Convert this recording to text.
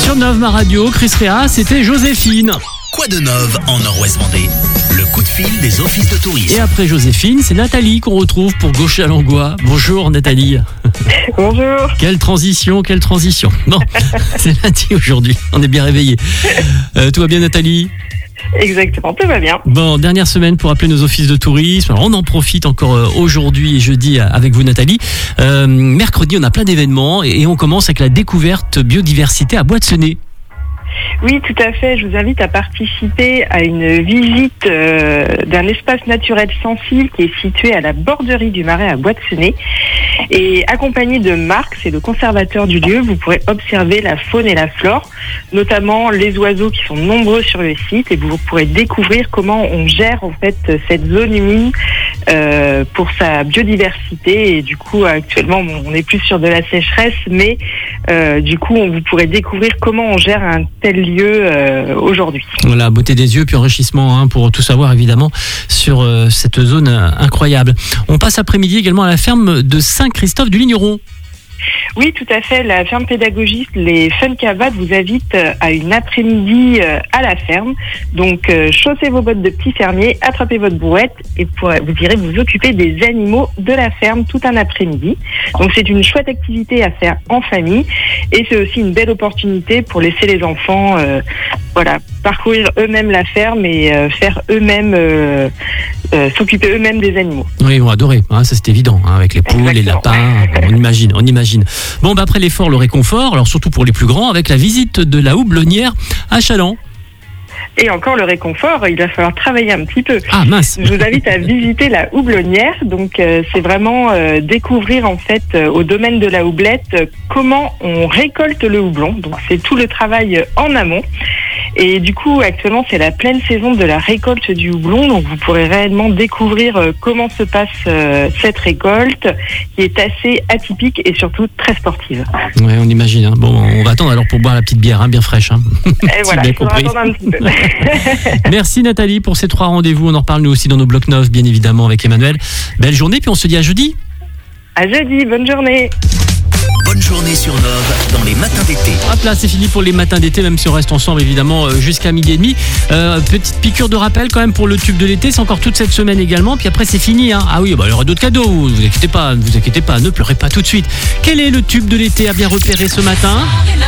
sur Nov ma radio, Chris Rea, c'était Joséphine. Quoi de neuf en Nord-Ouest Vendée? Le coup de fil des offices de tourisme. Et après Joséphine, c'est Nathalie qu'on retrouve pour Gauche-à-Langlois. Bonjour Nathalie. Bonjour. Quelle transition. Bon, c'est lundi aujourd'hui, on est bien réveillés. Tout va bien Nathalie? Exactement, tout va bien. Bon, dernière semaine pour appeler nos offices de tourisme. Alors, on en profite encore aujourd'hui et jeudi avec vous Nathalie. Mercredi, on a plein d'événements et on commence avec la découverte biodiversité à Bois-de-Senez. Oui, tout à fait. Je vous invite à participer à une visite d'un espace naturel sensible qui est situé à la borderie du Marais à Bois-de-Senez. Et accompagné de Marc, c'est le conservateur du lieu, vous pourrez observer la faune et la flore, notamment les oiseaux qui sont nombreux sur le site, et vous pourrez découvrir comment on gère en fait cette zone humide pour sa biodiversité. Et du coup, actuellement, on est plus sur de la sécheresse, mais du coup, vous pourrez découvrir comment on gère un tel lieu aujourd'hui. Voilà, beauté des yeux, puis enrichissement pour tout savoir évidemment sur cette zone incroyable. On passe après-midi également à la ferme de Saint-Christophe du Ligneron. Oui, tout à fait. La ferme pédagogique, les Fun Cavates, vous invite à une après-midi à la ferme. Donc, chaussez vos bottes de petit fermier, attrapez votre brouette et vous irez vous occuper des animaux de la ferme tout un après-midi. Donc, c'est une chouette activité à faire en famille et c'est aussi une belle opportunité pour laisser les enfants, parcourir eux-mêmes la ferme et faire eux-mêmes, s'occuper eux-mêmes des animaux. Oui, ils vont adorer, ça c'est évident, avec les poules, les lapins, on imagine. Bon, après l'effort, le réconfort, alors surtout pour les plus grands, avec la visite de la houblonnière à Chaland. Et encore le réconfort, il va falloir travailler un petit peu. Ah mince. Je vous invite à visiter la houblonnière. Donc c'est vraiment découvrir en fait au domaine de la houblette comment on récolte le houblon. Donc c'est tout le travail en amont. Et du coup, actuellement, c'est la pleine saison de la récolte du houblon. Donc, vous pourrez réellement découvrir comment se passe cette récolte, qui est assez atypique et surtout très sportive. Ouais, on imagine. Bon, on va attendre alors pour boire la petite bière, bien fraîche. Et voilà, il faudra attendre un petit peu. Merci Nathalie pour ces 3 rendez-vous. On en reparle nous aussi dans nos blocs 9, bien évidemment, avec Emmanuel. Belle journée, puis on se dit à jeudi. À jeudi, bonne journée. Bonne journée sur Nov dans les matins d'été. Hop là, c'est fini pour les matins d'été, même si on reste ensemble évidemment jusqu'à 12h30. Petite piqûre de rappel quand même pour le tube de l'été, c'est encore toute cette semaine également, puis après c'est fini. Ah oui, il y aura d'autres cadeaux, ne vous inquiétez pas, ne pleurez pas tout de suite. Quel est le tube de l'été à bien repérer ce matin ?